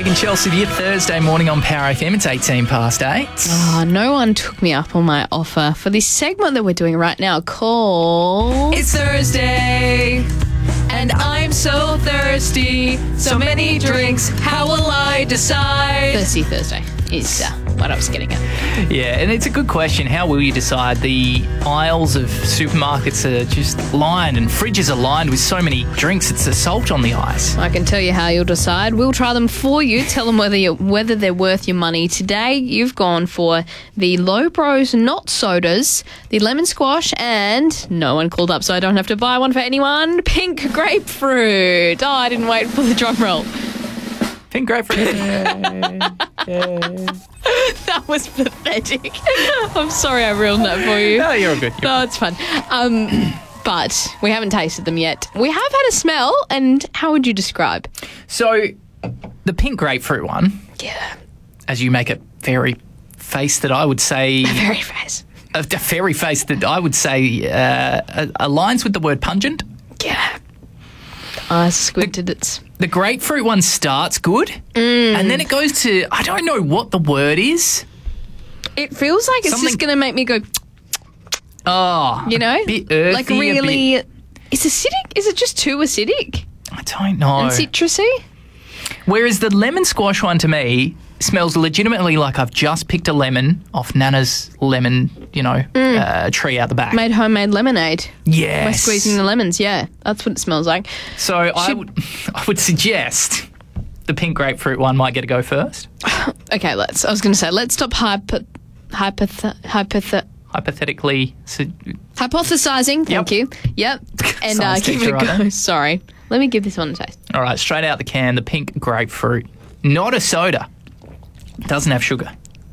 Craig and Chelsea, your Thursday morning on Power FM. It's 18 past 8. Oh, no one took me up on my offer for this segment that we're doing right now called... It's Thursday, and I'm so thirsty. So many drinks, how will I decide? Thirsty Thursday is what I was getting at. Yeah, and it's a good question. How will you decide? The aisles of supermarkets are just lined and fridges are lined with so many drinks. It's assault on the ice. I can tell you how you'll decide. We'll try them for you. Tell them whether they're worth your money. Today, you've gone for the Low Bros Not Sodas, the lemon squash, and no one called up, so I don't have to buy one for anyone. Pink grapefruit. Oh, I didn't wait for the drum roll. Pink grapefruit. That was pathetic. I'm sorry I ruined that for you. No, you're good. No, it's fun. But we haven't tasted them yet. We have had a smell, and how would you describe? So, the pink grapefruit one, Yeah. as you make a fairy face that I would say... Very face. A fairy face that I would say aligns with the word pungent. Yeah. I squinted. The grapefruit one starts good, and then it goes to, I don't know what the word is. It feels like it's just going to make me go, Oh. you know? A bit earthy. Like really... Is acidic? Is it just too acidic? I don't know. And citrusy? Whereas the lemon squash one to me smells legitimately like I've just picked a lemon off Nana's lemon, tree out the back. Made homemade lemonade. Yes. By squeezing the lemons, yeah. That's what it smells like. So I would suggest the pink grapefruit one might get a go first. Okay, let's stop Hypothetically. hypothesizing. Thank you. Yep. And Science give it teacher, a go. right? Sorry. Let me give this one a taste. All right, straight out the can, the pink grapefruit. Not a soda. Doesn't have sugar.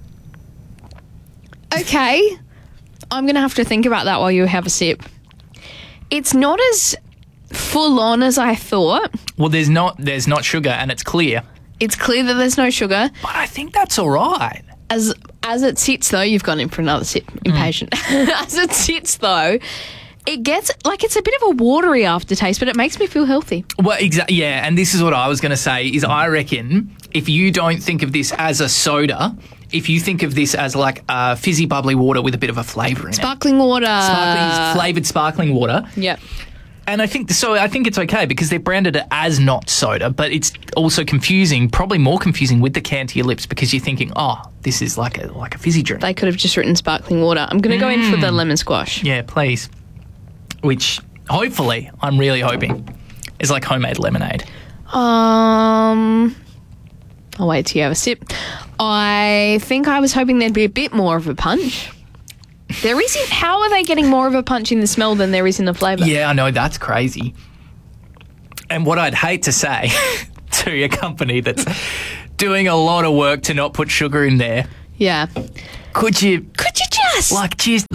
Okay. I'm going to have to think about that while you have a sip. It's not as full on as I thought. Well, there's not sugar, and it's clear. It's clear that there's no sugar. But I think that's all right. As it sits, though, you've gone in for another sip. Impatient. As it sits, though, it gets, it's a bit of a watery aftertaste, but it makes me feel healthy. Well, exactly. Yeah, and this is what I was going to say, is I reckon if you don't think of this as a soda, if you think of this as like a fizzy, bubbly water with a bit of a flavour in Sparkling water. flavoured sparkling water. Yep. And I think it's okay because they've branded it as not soda, but it's also confusing, probably more confusing with the can to your lips because you're thinking, oh, this is like a fizzy drink. They could have just written sparkling water. I'm going to go in for the lemon squash. Yeah, please. Which, hopefully, I'm really hoping, is like homemade lemonade. I'll wait till you have a sip. I think I was hoping there'd be a bit more of a punch. There isn't. How are they getting more of a punch in the smell than there is in the flavour? Yeah, I know. That's crazy. And what I'd hate to say to a company that's doing a lot of work to not put sugar in there. Yeah. Could you just like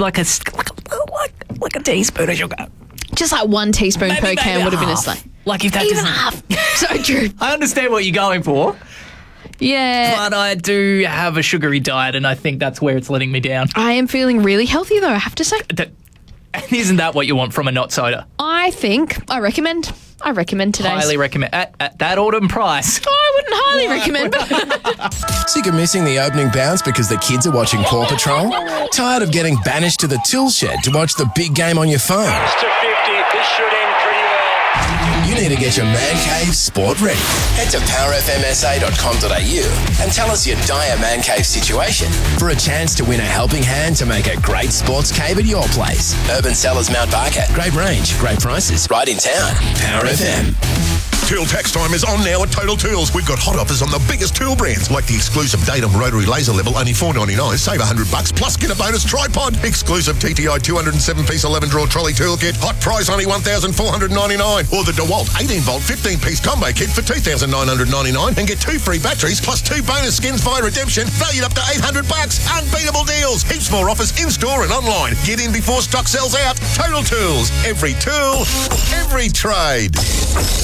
a teaspoon of sugar? Just like 1 teaspoon per can would have been a slight. Like if that Even doesn't... half. So true. I understand what you're going for, Yeah. but I do have a sugary diet, and I think that's where it's letting me down. I am feeling really healthy, though, I have to say. And isn't that what you want from a not soda? I recommend today's. Highly recommend at that autumn price. I wouldn't highly recommend, but Sick of missing the opening bounce because the kids are watching Paw Patrol? Tired of getting banished to the tool shed to watch the big game on your phone? Mr. 50, this should end pretty well. You need to get your man cave sport ready. Head to powerfmsa.com.au and tell us your dire man cave situation for a chance to win a helping hand to make a great sports cave at your place. Urban Cellars Mount Barker. Great range, great prices, right in town. Power FM. Tool tax time is on now at Total Tools. We've got hot offers on the biggest tool brands, like the exclusive Datum rotary laser level, only $4.99. Save $100, plus get a bonus tripod. Exclusive TTI 207-piece 11-drawer trolley toolkit. Hot price only $1,499. Or the DeWalt 18-volt 15-piece combo kit for $2,999 and get 2 free batteries plus 2 bonus skins via redemption, valued up to $800. Unbeatable deals. Heaps more offers in-store and online. Get in before stock sells out. Total Tools. Every tool, every trade.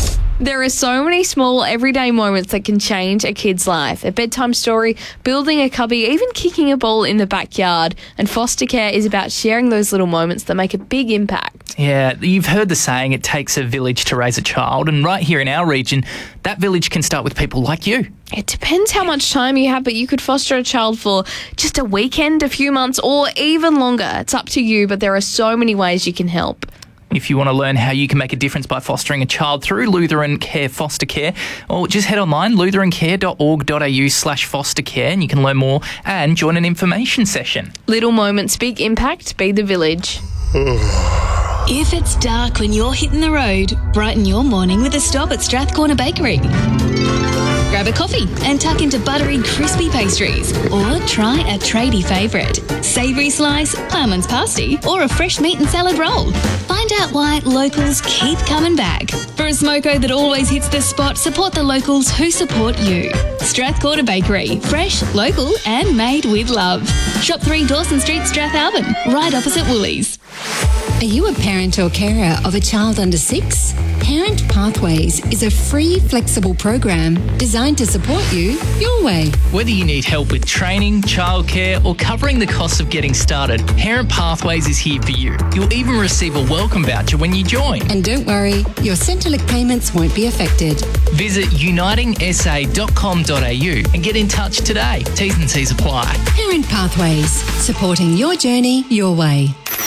There are so many small everyday moments that can change a kid's life. A bedtime story, building a cubby, even kicking a ball in the backyard. And foster care is about sharing those little moments that make a big impact. Yeah, you've heard the saying, it takes a village to raise a child. And right here in our region, that village can start with people like you. It depends how much time you have, but you could foster a child for just a weekend, a few months, or even longer. It's up to you, but there are so many ways you can help. If you want to learn how you can make a difference by fostering a child through Lutheran Care Foster Care, or just head online, lutherancare.org.au/foster care, and you can learn more and join an information session. Little moments, big impact, be the village. If it's dark when you're hitting the road, brighten your morning with a stop at Strathcorner Bakery. Grab a coffee and tuck into buttery, crispy pastries. Or try a tradie favourite, savoury slice, almonds pasty, or a fresh meat and salad roll. Find out why locals keep coming back. For a smoko that always hits the spot, support the locals who support you. Strathcorner Bakery, fresh, local and made with love. Shop 3 Dawson Street, Strathalbyn, right opposite Woolies. Are you a parent or carer of a child under 6? Parent Pathways is a free, flexible program designed to support you your way. Whether you need help with training, childcare, or covering the costs of getting started, Parent Pathways is here for you. You'll even receive a welcome voucher when you join. And don't worry, your Centrelink payments won't be affected. Visit unitingsa.com.au and get in touch today. T's and C's apply. Parent Pathways, supporting your journey your way.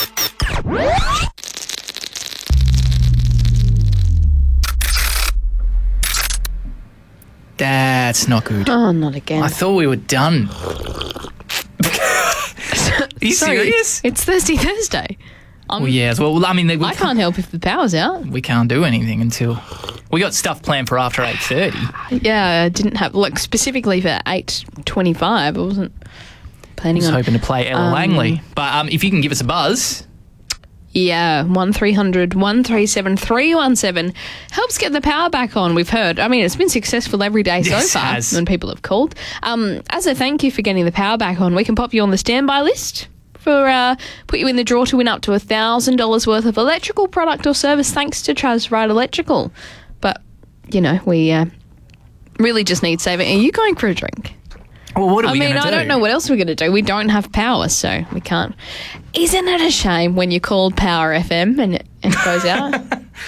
That's not good. Oh, not again. I thought we were done. Are you Sorry, serious? It's Thirsty Thursday. Well, yes. Well, I mean, I can't help if the power's out. we can't do anything until we got stuff planned for after 8:30. Yeah, I didn't have, like, specifically for 8:25. I wasn't I planning was on. hoping to play Ella Langley, but if you can give us a buzz. Yeah, 1300 137 317 helps get the power back on, we've heard. I mean, it's been successful every day so Yes, it far has. when people have called. As a thank you for getting the power back on, we can pop you on the standby list for put you in the draw to win up to $1,000 worth of electrical product or service thanks to Trasride Electrical. But, you know, we really just need saving. Are you going for a drink? Well, what are I we mean, going to I do? don't know what else we're going to do. We don't have power, so we can't. Isn't it a shame when you called Power FM and it goes out?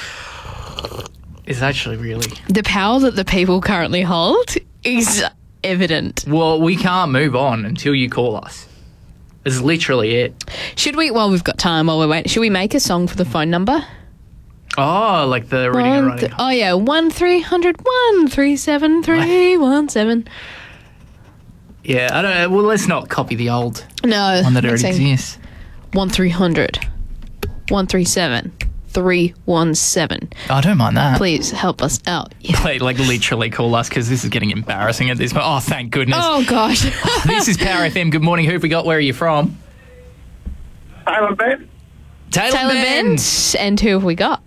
It's actually really. The power that the people currently hold is evident. Well, we can't move on until you call us. It's literally it. Should we, while we've got time, while we're waiting, should we make a song for the phone number? Oh, like the reading and writing. Oh, yeah, 1300 137 317. Yeah, I don't know. Well, let's not copy the old No. one that already I'm saying exists. 1300 137 317. I don't mind that. Please help us out. Yeah. Please, like literally call us because this is getting embarrassing at this point. Oh, thank goodness. Oh, gosh. This is Power FM. Good morning. Who have we got? Where are you from? Taylor Ben. Taylor Bent. And who have we got?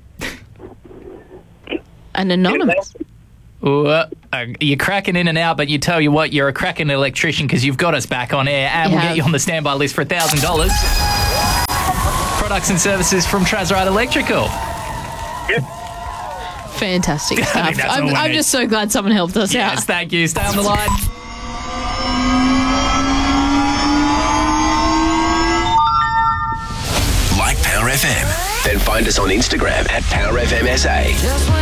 An anonymous. Ooh, you're cracking in and out, but you tell you what, you're a cracking electrician because you've got us back on air, and we'll Yeah. get you on the standby list for $1,000. Products and services from Trasride Electrical. Yep. Fantastic I stuff. think that's all we I'm need. just so glad someone helped us out. Yes, thank you. Stay on the line. Like Power FM? Then find us on Instagram at Power FM SA.